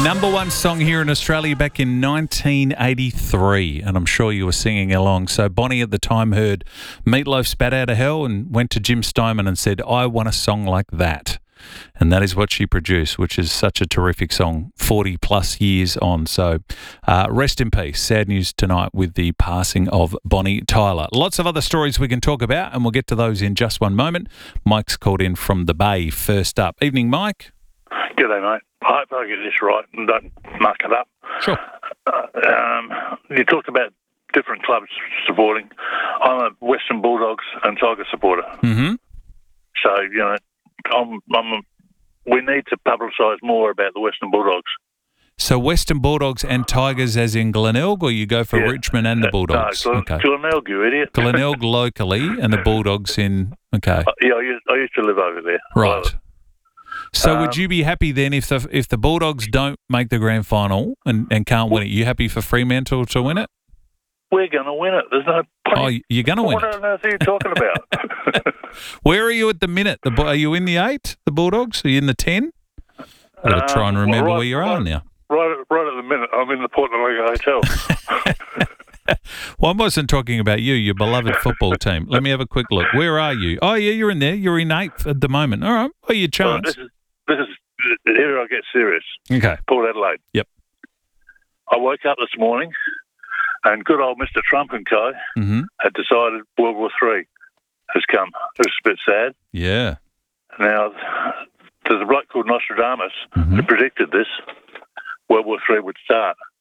Number one song here in Australia back in 1983, and I'm sure you were singing along. So Bonnie at the time heard Meatloaf Spat Out of Hell and went to Jim Steinman and said, I want a song like that. And that is what she produced, which is such a terrific song 40 plus years on. So rest in peace. Sad news tonight with the passing of Bonnie Tyler. Lots of other stories we can talk about, and we'll get to those in just one moment. Mike's called in from the Bay first up. Evening, Mike. G'day, mate. I hope I get this right and don't muck it up. Sure. You talked about different clubs supporting. I'm a Western Bulldogs and Tiger supporter. Mm-hmm. So, we need to publicise more about the Western Bulldogs. So Western Bulldogs and Tigers as in Glenelg, or you go for Richmond and the Bulldogs? No, okay. Glenelg, you idiot. Glenelg locally and the Bulldogs in... Okay. I used to live over there. Right. So would you be happy then if the Bulldogs don't make the grand final and can't win it? You happy for Fremantle to win it? We're going to win it. There's no point. Oh, you're going to win it? What on earth are you talking about? Where are you at the minute? Are you in the 8, the Bulldogs? Are you in the 10? I've got to try and remember where you are now. Right at the minute, I'm in the Portlanega Hotel. Well, I wasn't talking about you, your beloved football team. Let me have a quick look. Where are you? Oh, yeah, you're in there. You're in 8th at the moment. All right. Well, your chance. This is here I get serious. Okay. Port Adelaide. Yep. I woke up this morning and good old Mr. Trump and co. had decided World War III has come. It was a bit sad. Yeah. Now, there's a bloke called Nostradamus who predicted this. World War III would start.